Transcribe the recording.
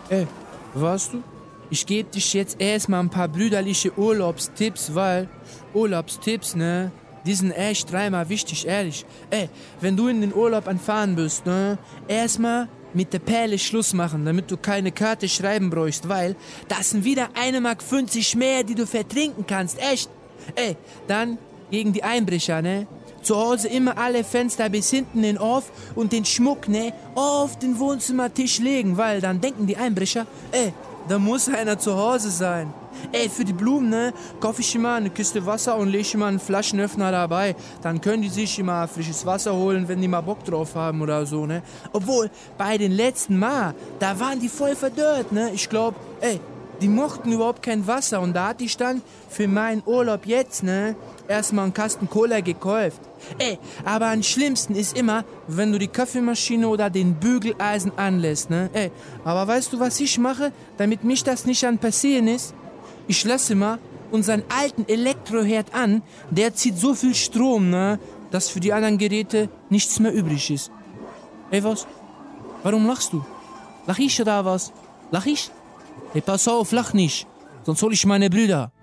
Weißt du, ich gebe dich jetzt erstmal ein paar brüderliche Urlaubstipps, weil Urlaubstipps, ne, die sind echt dreimal wichtig, ehrlich. Wenn du in den Urlaub anfahren bist, ne, erstmal mit der Perle Schluss machen, damit du keine Karte schreiben bräuchst, weil das sind wieder 1,50 Mark mehr, die du vertrinken kannst, echt. Dann gegen die Einbrecher, ne, zu Hause immer alle Fenster bis hinten in auf und den Schmuck, ne, auf den Wohnzimmertisch legen, weil dann denken die Einbrecher, da muss einer zu Hause sein. Für die Blumen, ne, kaufe ich immer eine Kiste Wasser und lege immer einen Flaschenöffner dabei. Dann können die sich immer frisches Wasser holen, wenn die mal Bock drauf haben oder so, ne. Obwohl, bei den letzten Mal, da waren die voll verdörrt, ne. Ich glaub, die mochten überhaupt kein Wasser und da hatte ich dann für meinen Urlaub jetzt, ne, erstmal einen Kasten Cola gekauft. Aber am schlimmsten ist immer, wenn du die Kaffeemaschine oder den Bügeleisen anlässt, ne? Aber weißt du, was ich mache, damit mich das nicht passieren ist? Ich lasse immer unseren alten Elektroherd an, der zieht so viel Strom, ne, dass für die anderen Geräte nichts mehr übrig ist. Was? Warum lachst du? Lach ich oder was? Lach ich? Pass auf, lach nicht, sonst hol ich meine Brüder.